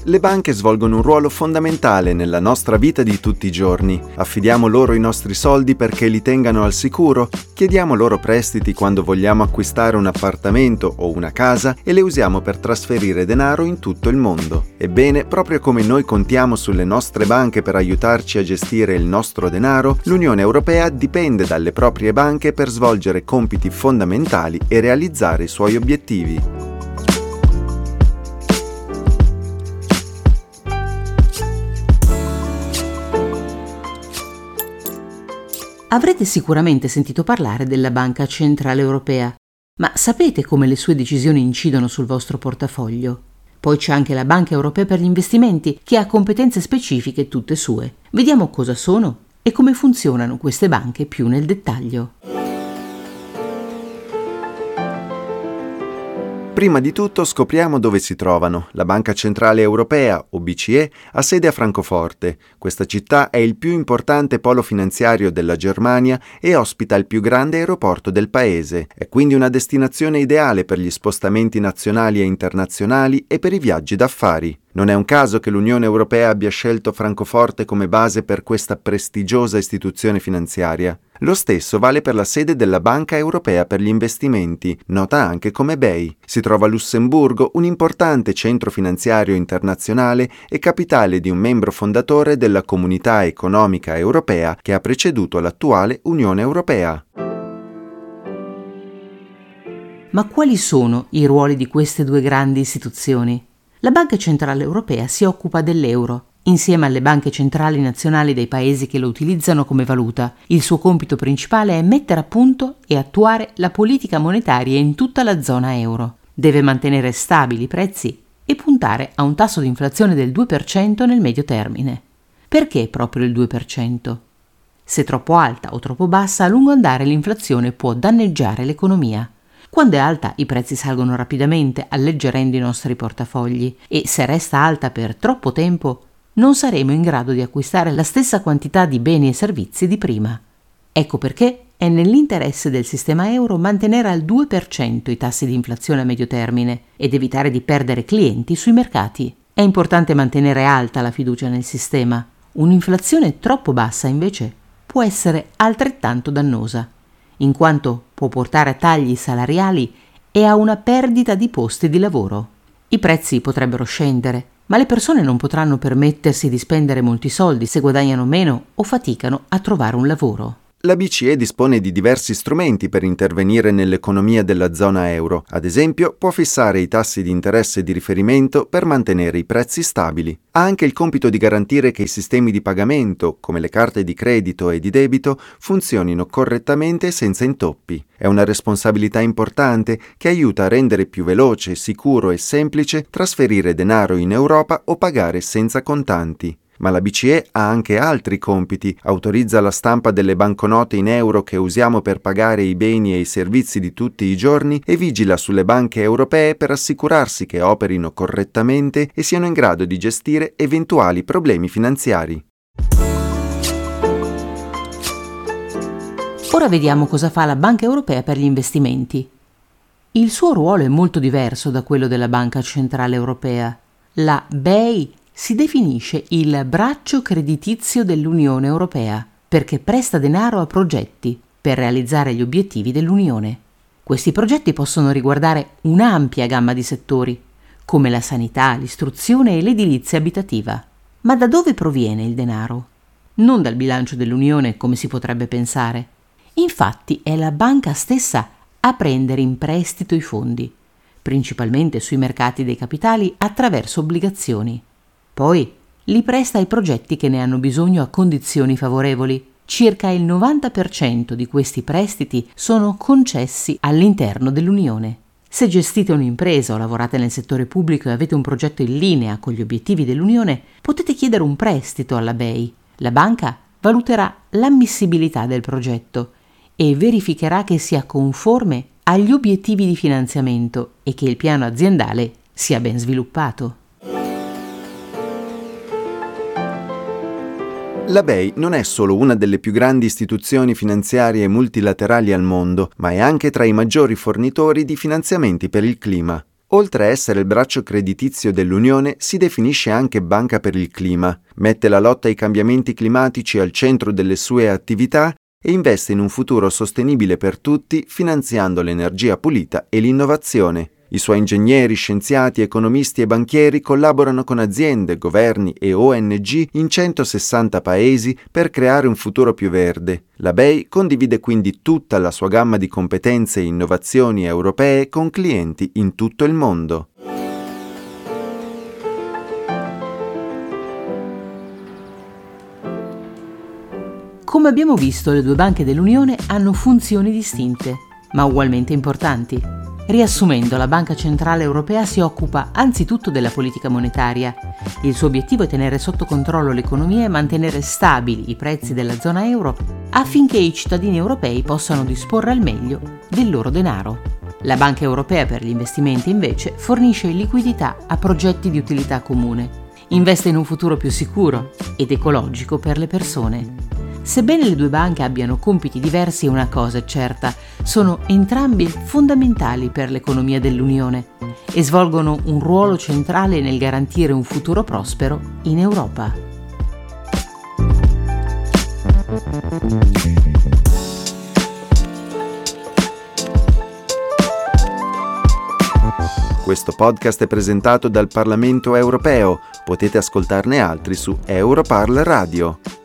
Le banche svolgono un ruolo fondamentale nella nostra vita di tutti i giorni. Affidiamo loro i nostri soldi perché li tengano al sicuro, chiediamo loro prestiti quando vogliamo acquistare un appartamento o una casa e le usiamo per trasferire denaro in tutto il mondo. Ebbene, proprio come noi contiamo sulle nostre banche per aiutarci a gestire il nostro denaro, l'Unione Europea dipende dalle proprie banche per svolgere compiti fondamentali e realizzare i suoi obiettivi. Avrete sicuramente sentito parlare della Banca Centrale Europea, ma sapete come le sue decisioni incidono sul vostro portafoglio? Poi c'è anche la Banca Europea per gli Investimenti, che ha competenze specifiche tutte sue. Vediamo cosa sono e come funzionano queste banche più nel dettaglio. Prima di tutto scopriamo dove si trovano. La Banca Centrale Europea, o BCE, ha sede a Francoforte. Questa città è il più importante polo finanziario della Germania e ospita il più grande aeroporto del paese. È quindi una destinazione ideale per gli spostamenti nazionali e internazionali e per i viaggi d'affari. Non è un caso che l'Unione Europea abbia scelto Francoforte come base per questa prestigiosa istituzione finanziaria. Lo stesso vale per la sede della Banca Europea per gli Investimenti, nota anche come BEI. Si trova a Lussemburgo, un importante centro finanziario internazionale e capitale di un membro fondatore della Comunità Economica Europea che ha preceduto l'attuale Unione Europea. Ma quali sono i ruoli di queste due grandi istituzioni? La Banca Centrale Europea si occupa dell'euro. Insieme alle banche centrali nazionali dei paesi che lo utilizzano come valuta, il suo compito principale è mettere a punto e attuare la politica monetaria in tutta la zona euro. Deve mantenere stabili i prezzi e puntare a un tasso di inflazione del 2% nel medio termine. Perché proprio il 2%? Se troppo alta o troppo bassa, a lungo andare l'inflazione può danneggiare l'economia. Quando è alta i prezzi salgono rapidamente, alleggerendo i nostri portafogli, e se resta alta per troppo tempo non saremo in grado di acquistare la stessa quantità di beni e servizi di prima. Ecco perché è nell'interesse del sistema euro mantenere al 2% i tassi di inflazione a medio termine ed evitare di perdere clienti sui mercati. È importante mantenere alta la fiducia nel sistema. Un'inflazione troppo bassa, invece, può essere altrettanto dannosa, in quanto può portare a tagli salariali e a una perdita di posti di lavoro. I prezzi potrebbero scendere, ma le persone non potranno permettersi di spendere molti soldi se guadagnano meno o faticano a trovare un lavoro. La BCE dispone di diversi strumenti per intervenire nell'economia della zona euro. Ad esempio, può fissare i tassi di interesse di riferimento per mantenere i prezzi stabili. Ha anche il compito di garantire che i sistemi di pagamento, come le carte di credito e di debito, funzionino correttamente e senza intoppi. È una responsabilità importante che aiuta a rendere più veloce, sicuro e semplice trasferire denaro in Europa o pagare senza contanti. Ma la BCE ha anche altri compiti, autorizza la stampa delle banconote in euro che usiamo per pagare i beni e i servizi di tutti i giorni e vigila sulle banche europee per assicurarsi che operino correttamente e siano in grado di gestire eventuali problemi finanziari. Ora vediamo cosa fa la Banca Europea per gli Investimenti. Il suo ruolo è molto diverso da quello della Banca Centrale Europea. La BEI si definisce il braccio creditizio dell'Unione Europea perché presta denaro a progetti per realizzare gli obiettivi dell'Unione. Questi progetti possono riguardare un'ampia gamma di settori, come la sanità, l'istruzione e l'edilizia abitativa. Ma da dove proviene il denaro? Non dal bilancio dell'Unione, come si potrebbe pensare. Infatti è la banca stessa a prendere in prestito i fondi, principalmente sui mercati dei capitali attraverso obbligazioni. Poi li presta ai progetti che ne hanno bisogno a condizioni favorevoli. Circa il 90% di questi prestiti sono concessi all'interno dell'Unione. Se gestite un'impresa o lavorate nel settore pubblico e avete un progetto in linea con gli obiettivi dell'Unione, potete chiedere un prestito alla BEI. La banca valuterà l'ammissibilità del progetto e verificherà che sia conforme agli obiettivi di finanziamento e che il piano aziendale sia ben sviluppato. La BEI non è solo una delle più grandi istituzioni finanziarie multilaterali al mondo, ma è anche tra i maggiori fornitori di finanziamenti per il clima. Oltre a essere il braccio creditizio dell'Unione, si definisce anche banca per il clima, mette la lotta ai cambiamenti climatici al centro delle sue attività e investe in un futuro sostenibile per tutti, finanziando l'energia pulita e l'innovazione. I suoi ingegneri, scienziati, economisti e banchieri collaborano con aziende, governi e ONG in 160 paesi per creare un futuro più verde. La BEI condivide quindi tutta la sua gamma di competenze e innovazioni europee con clienti in tutto il mondo. Come abbiamo visto, le due banche dell'Unione hanno funzioni distinte, ma ugualmente importanti. Riassumendo, la Banca Centrale Europea si occupa anzitutto della politica monetaria. Il suo obiettivo è tenere sotto controllo l'economia e mantenere stabili i prezzi della zona euro affinché i cittadini europei possano disporre al meglio del loro denaro. La Banca Europea per gli investimenti, invece, fornisce liquidità a progetti di utilità comune. Investe in un futuro più sicuro ed ecologico per le persone. Sebbene le due banche abbiano compiti diversi, una cosa è certa: sono entrambi fondamentali per l'economia dell'Unione e svolgono un ruolo centrale nel garantire un futuro prospero in Europa. Questo podcast è presentato dal Parlamento Europeo. Potete ascoltarne altri su Europarl Radio.